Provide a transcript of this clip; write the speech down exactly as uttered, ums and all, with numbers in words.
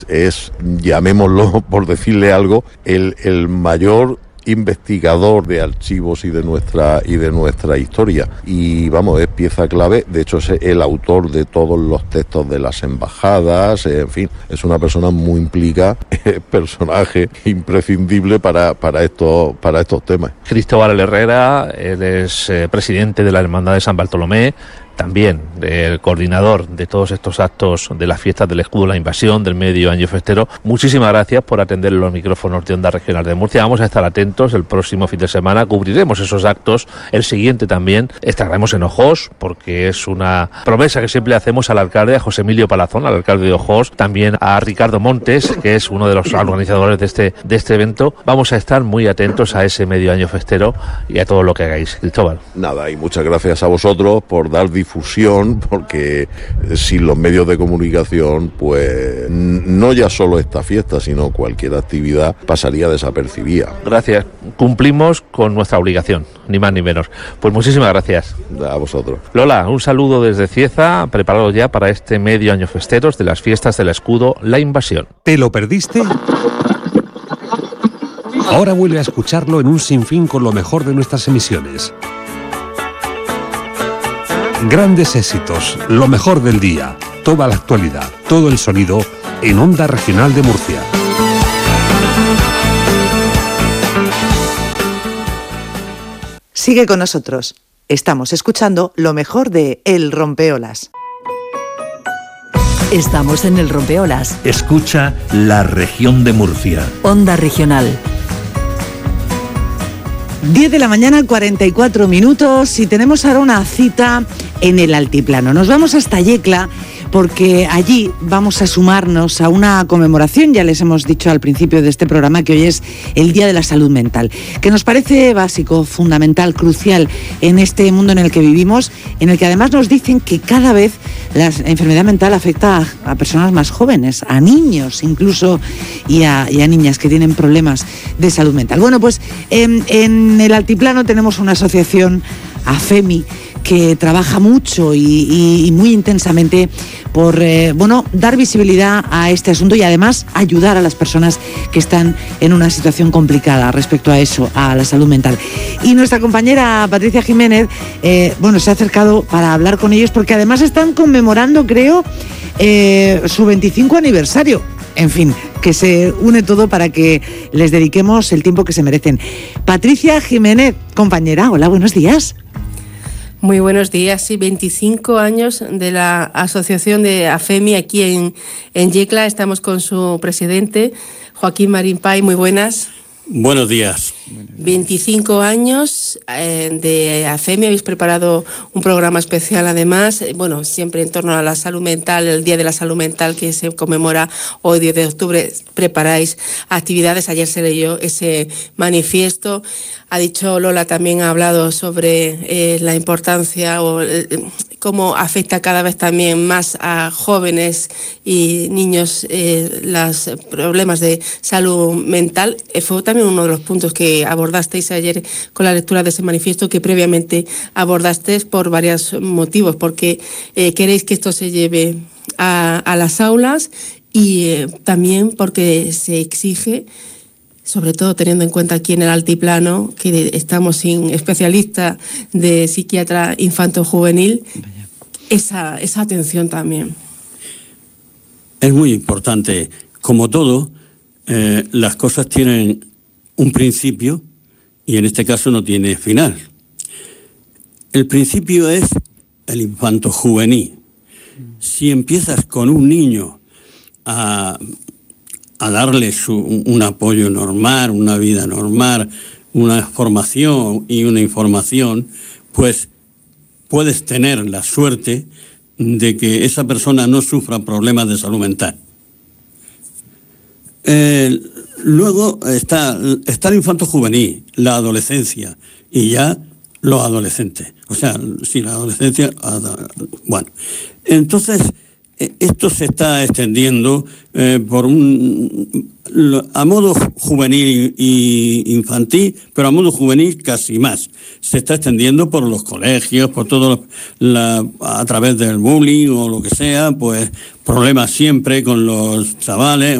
Es, llamémoslo por decirle algo, el, el mayor investigador de archivos y de nuestra y de nuestra historia, y vamos, es pieza clave. De hecho, es el autor de todos los textos de las embajadas, en fin, es una persona muy implicada, personaje imprescindible para, para estos para estos temas. Cristóbal Herrera, él es eh, presidente de la Hermandad de San Bartolomé, también el coordinador de todos estos actos de las fiestas del escudo, la invasión del medio año festero. Muchísimas gracias por atender los micrófonos de Onda Regional de Murcia. Vamos a estar atentos el próximo fin de semana, cubriremos esos actos, el siguiente también estaremos en Ojós, porque es una promesa que siempre hacemos al alcalde, a José Emilio Palazón, al alcalde de Ojós, también a Ricardo Montes, que es uno de los organizadores de este, de este evento. Vamos a estar muy atentos a ese medio año festero y a todo lo que hagáis. Cristóbal. Nada, y muchas gracias a vosotros por dar difusión, porque sin los medios de comunicación, pues no ya solo esta fiesta, sino cualquier actividad pasaría desapercibida. Gracias, cumplimos con nuestra obligación, ni más ni menos. Pues muchísimas gracias. A vosotros. Lola, un saludo desde Cieza, preparado ya para este medio año festeros de las fiestas del escudo, la invasión. ¿Te lo perdiste? Ahora vuelve a escucharlo en un sinfín con lo mejor de nuestras emisiones. Grandes éxitos, lo mejor del día, toda la actualidad, todo el sonido en Onda Regional de Murcia. Sigue con nosotros. Estamos escuchando lo mejor de El Rompeolas. Estamos en El Rompeolas. Escucha la región de Murcia. Onda Regional. diez de la mañana, cuarenta y cuatro minutos, y tenemos ahora una cita en el altiplano. Nos vamos hasta Yecla porque allí vamos a sumarnos a una conmemoración, ya les hemos dicho al principio de este programa que hoy es el Día de la Salud Mental, que nos parece básico, fundamental, crucial en este mundo en el que vivimos, en el que además nos dicen que cada vez la enfermedad mental afecta a, a personas más jóvenes, a niños incluso, y a, y a niñas que tienen problemas de salud mental. Bueno, pues en, en el altiplano tenemos una asociación, AFEMI, que trabaja mucho y, y, y muy intensamente por eh, bueno, dar visibilidad a este asunto y además ayudar a las personas que están en una situación complicada respecto a eso, a la salud mental. Y nuestra compañera Patricia Jiménez eh, bueno, se ha acercado para hablar con ellos porque además están conmemorando, creo, eh, su veinticinco aniversario. En fin, que se une todo para que les dediquemos el tiempo que se merecen. Patricia Jiménez, compañera, hola, buenos días. Muy buenos días, sí, veinticinco años de la asociación de AFEMI aquí en, en Yecla. Estamos con su presidente, Joaquín Marín Pay. Muy buenas. Buenos días. veinticinco años eh, de AFEMI, habéis preparado un programa especial además, eh, bueno, siempre en torno a la salud mental, el Día de la Salud Mental que se conmemora hoy diez de octubre, preparáis actividades, ayer se leyó ese manifiesto, ha dicho Lola, también ha hablado sobre eh, la importancia o eh, cómo afecta cada vez también más a jóvenes y niños eh, los problemas de salud mental. Eh, fue también uno de los puntos que abordasteis ayer con la lectura de ese manifiesto que previamente abordasteis por varios motivos, porque eh, queréis que esto se lleve a, a las aulas y eh, también porque se exige, sobre todo teniendo en cuenta aquí en el altiplano que estamos sin especialista de psiquiatra infanto-juvenil, esa, esa atención también. Es muy importante. Como todo, eh, las cosas tienen un principio y en este caso no tiene final. El principio es el infanto-juvenil. Si empiezas con un niño a... a darle su, un apoyo normal, una vida normal, una formación y una información, pues puedes tener la suerte de que esa persona no sufra problemas de salud mental. Eh, luego está, está el infanto juvenil, la adolescencia y ya los adolescentes. O sea, si la adolescencia... Bueno, entonces... esto se está extendiendo eh, por un, a modo juvenil e infantil, pero a modo juvenil casi más. Se está extendiendo por los colegios, por todo, la, a través del bullying o lo que sea, pues problemas siempre con los chavales.